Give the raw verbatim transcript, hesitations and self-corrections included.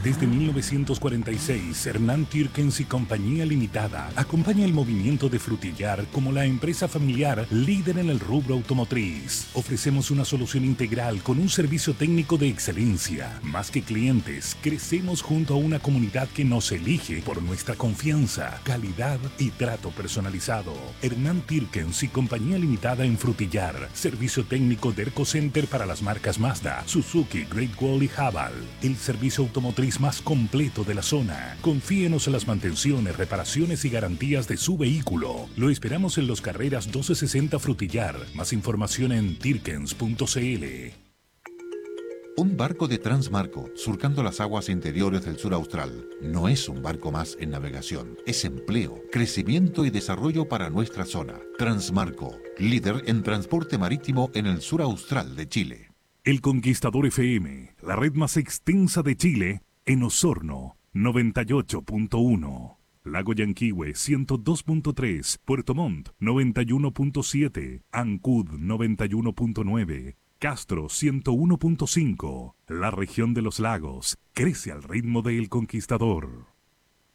Desde mil novecientos cuarenta y seis, Hernán Tyrkens y Compañía Limitada acompaña el movimiento de Frutillar como la empresa familiar líder en el rubro automotriz. Ofrecemos una solución integral con un servicio técnico de excelencia. Más que clientes, crecemos junto a una comunidad que nos elige por nuestra confianza, calidad y trato personalizado. Hernán Tyrkens y Compañía Limitada en Frutillar. Servicio técnico de Erco Center para las marcas Mazda, Suzuki, Great Wall y Haval. El servicio automotriz más completo de la zona. Confíenos en las mantenciones, reparaciones y garantías de su vehículo. Lo esperamos en Los Carreras doce sesenta Frutillar. Más información en tyrkens punto c l. Un barco de Transmarco surcando las aguas interiores del sur austral no es un barco más en navegación, es empleo, crecimiento y desarrollo para nuestra zona. Transmarco, líder en transporte marítimo en el sur austral de Chile. El Conquistador F M, la red más extensa de Chile, en Osorno, noventa y ocho punto uno. Lago Yanquihue, ciento dos punto tres. Puerto Montt, noventa y uno punto siete. Ancud, noventa y uno punto nueve. Castro, ciento uno punto cinco. La región de los lagos crece al ritmo de El Conquistador.